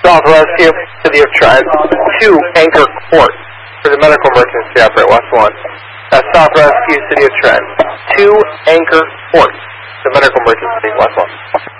South Rescue, City of Trent, 2 Anchor Court for the medical emergency operator, West 1. That's South Rescue, City of Trent, 2 Anchor Court, the medical emergency, West 1.